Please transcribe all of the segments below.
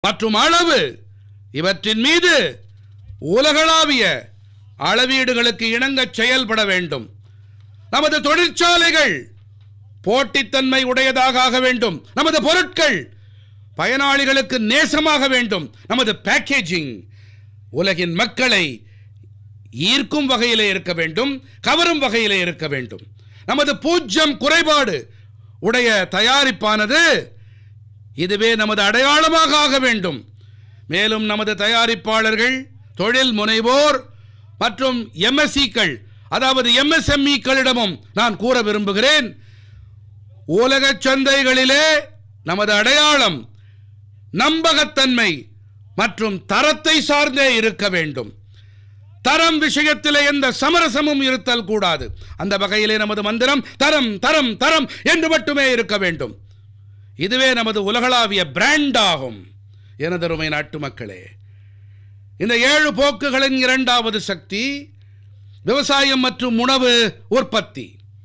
மற்றும் அளவு இவற்றின் மீது உலகளாவிய அளவீடுகளுக்கு இணங்க செயல்பட வேண்டும். நமது தொழிற்சாலைகள் போட்டித்தன்மை உடையதாக ஆக வேண்டும். நமது பொருட்கள் பயனாளிகளுக்கு நேசமாக வேண்டும். நமது பேக்கேஜிங் உலகின் மக்களை ஈர்க்கும் வகையிலே இருக்க வேண்டும், கவரும் வகையிலே இருக்க வேண்டும். நமது பூஜ்யம் குறைபாடு உடைய தயாரிப்பானது இதுவே நமது அடையாளமாக ஆக வேண்டும். மேலும் நமது தயாரிப்பாளர்கள், தொழில் முனைவோர் மற்றும் எம்எஸ்சிக்கள், அதாவது எம்எஸ்எம்இக்களிடமும் நான் கூற விரும்புகிறேன், உலக சந்தைகளிலே நமது அடையாளம் நம்பகத்தன்மை மற்றும் தரத்தை சார்ந்தே இருக்க வேண்டும். தரம் விஷயத்திலே எந்த சமரசமும் இருத்தல் கூடாது. அந்த வகையிலே நமது மந்திரம் தரம் தரம் தரம் என்று மட்டுமே இருக்க வேண்டும். இதுவே நமது உலகளாவிய பிராண்ட் ஆகும். எனதருமை நாட்டு மக்களே, இந்த 7 போக்குகளின் இரண்டாவது சக்தி விவசாயம் மற்றும் உணவு உற்பத்தி,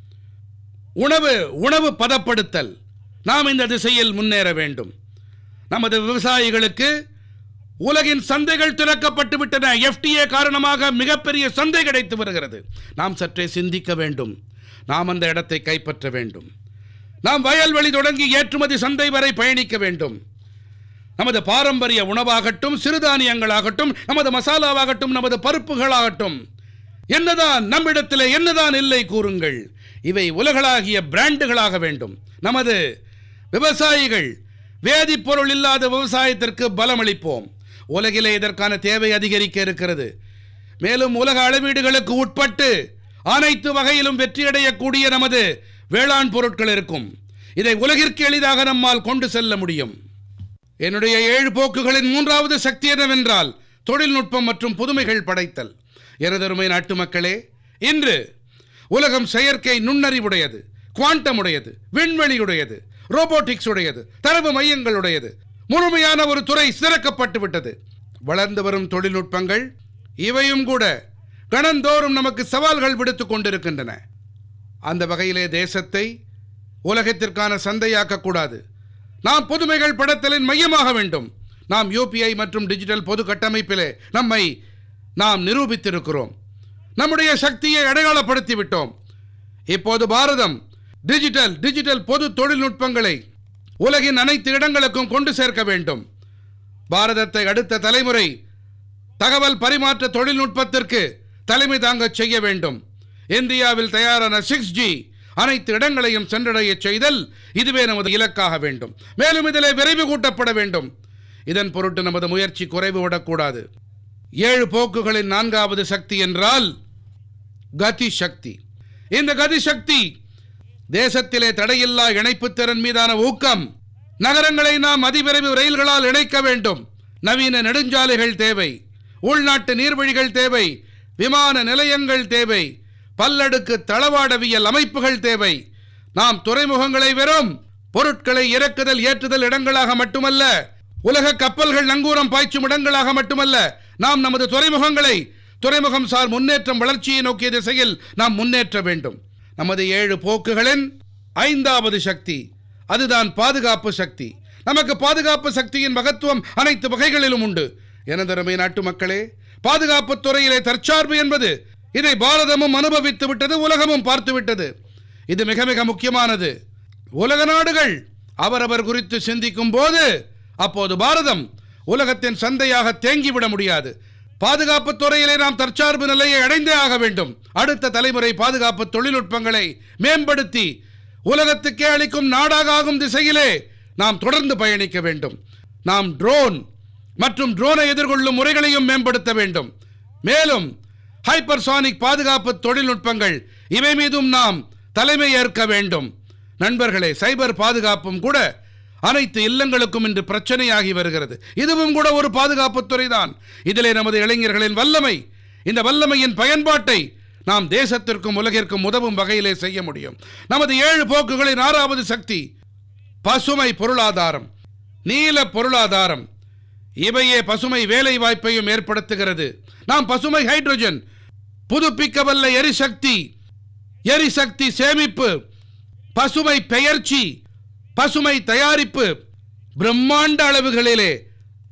உணவு பதப்படுத்தல். நாம் இந்த திசையில் முன்னேற வேண்டும். நமது விவசாயிகளுக்கு உலகின் சந்தைகள் திறக்கப்பட்டு விட்டன. FTA காரணமாக மிகப்பெரிய சந்தை கிடைத்து வருகிறது. நாம் சற்றே சிந்திக்க வேண்டும். நாம் அந்த இடத்தை கைப்பற்ற வேண்டும். நாம் வயல்வெளி தொடங்கி ஏற்றுமதி சந்தை வரை பயணிக்க வேண்டும். நமது பாரம்பரிய உணவாகட்டும், சிறுதானியங்களாகட்டும், நமது மசாலாவாகட்டும், நமது பருப்புகளாகட்டும், என்னதான் நம்மிடத்தில் என்னதான் இல்லை கூறுங்கள். இவை உலகளாகிய பிராண்டுகளாக வேண்டும். நமது விவசாயிகள் வேதிப்பொருள் இல்லாத விவசாயத்திற்கு பலமளிப்போம். உலகிலே இதற்கான தேவை அதிகரிக்க இருக்கிறது. மேலும் உலக அளவீடுகளுக்கு உட்பட்டு அனைத்து வகையிலும் வெற்றியடையக்கூடிய நமது வேளாண் பொருட்கள் இருக்கும். இதை உலகிற்கு எளிதாக நம்மால் கொண்டு செல்ல முடியும். என்னுடைய 7 போக்குகளின் 3வது சக்தி என்னவென்றால் தொழில்நுட்பம் மற்றும் புதுமைகள் படைத்தல். எனதருமை நாட்டு மக்களே, இன்று உலகம் செயற்கை நுண்ணறிவுடையது, குவாண்டம் உடையது, விண்வெளியுடையது, ரோபோட்டிக்ஸ் உடையது, தரவு மையங்களுடையது. முழுமையான ஒரு துறை திறக்கப்பட்டு விட்டது. வளர்ந்து வரும் தொழில்நுட்பங்கள் இவையும் கூட கணந்தோறும் நமக்கு சவால்கள் விடுத்துக் கொண்டிருக்கின்றன. அந்த வகையிலே தேசத்தை உலகத்திற்கான சந்தையாக்கக்கூடாது. நாம் புதுமைகள் படைத்தலின் மையமாக வேண்டும். நாம் UPI மற்றும் டிஜிட்டல் பொது கட்டமைப்பிலே நம்மை நாம் நிரூபித்திருக்கிறோம். நம்முடைய சக்தியை அடையாளப்படுத்தி விட்டோம். இப்போது பாரதம் டிஜிட்டல் பொது தொழில்நுட்பங்களை உலகின் அனைத்து இடங்களுக்கும் கொண்டு சேர்க்க வேண்டும். பாரதத்தை அடுத்த தலைமுறை தகவல் பரிமாற்ற தொழில்நுட்பத்திற்கு தலைமை தாங்க செய்ய வேண்டும். இந்தியாவில் தயாரான 6G அனைத்து இடங்களையும் சென்றடைய செய்தல் இதுவே நமது இலக்காக வேண்டும். மேலும் இதிலே விரைவு கூட்டப்பட வேண்டும். இதன் பொருட்டு நமது முயற்சி குறைவு விடக்கூடாது. 7 போக்குகளின் 4வது சக்தி என்றால் கதி சக்தி. இந்த கதி சக்தி தேசத்திலே தடையில்லா இணைப்பு திறன் மீதான ஊக்கம். நகரங்களை நாம் அதிவிரைவு ரயில்களால் இணைக்க வேண்டும். நவீன நெடுஞ்சாலைகள் தேவை, உள்நாட்டு நீர்வழிகள் தேவை, விமான நிலையங்கள் தேவை, பல்லடுக்கு தளவாடவியல் அமைப்புகள் தேவை. நாம் துறைமுகங்களை வெறும் பொருட்களை இறக்குதல் ஏற்றுதல் இடங்களாக மட்டுமல்ல, உலக கப்பல்கள் நங்கூரம் பாய்ச்சும் இடங்களாக மட்டுமல்ல, நாம் நமது துறைமுகம் சார் முன்னேற்றம் வளர்ச்சியை நோக்கிய திசையில் நாம் முன்னேற்ற வேண்டும். நமது 7 போக்குகளின் 5வது சக்தி அதுதான் பாதுகாப்பு சக்தி. நமக்கு பாதுகாப்பு சக்தியின் மகத்துவம் அனைத்து வகைகளிலும் உண்டு. எனதருமை நாட்டு மக்களே, பாதுகாப்பு துறையிலே தற்சார்பு என்பது இதை பாரதமும் அனுபவித்து விட்டது, உலகமும் பார்த்து விட்டது. இது மிக மிக முக்கியமானது. உலக நாடுகள் அவரவர் குறித்து சிந்திக்கும் போது அப்போது பாரதம் உலகத்தின் சந்தையாக தேங்கிவிட முடியாது. பாதுகாப்பு துறையிலே நாம் தற்சார்பு நிலையை அடைந்தே ஆக வேண்டும். அடுத்த தலைமுறை பாதுகாப்பு தொழில்நுட்பங்களை மேம்படுத்தி உலகத்துக்கே அளிக்கும் நாடாக ஆகும் திசையிலே நாம் தொடர்ந்து பயணிக்க வேண்டும். நாம் ட்ரோனை எதிர்கொள்ளும் முறைகளையும் மேம்படுத்த வேண்டும். மேலும் ஹைப்பர்சானிக் பாதுகாப்பு தொழில்நுட்பங்கள் இவை மீதும் நாம் தலைமை ஏற்க வேண்டும். நண்பர்களே, சைபர் பாதுகாப்பும் கூட அனைத்து இல்லங்களுக்கும் இன்று பிரச்சனையாகி வருகிறது. இதுவும் கூட ஒரு பாதுகாப்பு துறைதான். இதிலே நமது இளைஞர்களின் வல்லமை, இந்த வல்லமையின் பயன்பாட்டை நாம் தேசத்திற்கும் உலகிற்கும் உதவும் வகையிலே செய்ய முடியும். நமது 7 போக்குகளின் 6வது சக்தி பசுமை பொருளாதாரம், நீல பொருளாதாரம். இவையே பசுமை வேலை வாய்ப்பையும் ஏற்படுத்துகிறது. நாம் பசுமை ஹைட்ரஜன், புதுப்பிக்கவல்ல எரிசக்தி சேமிப்பு, பசுமை பெயர்ச்சி, பசுமை தயாரிப்பு பிரம்மாண்ட அளவுகளிலே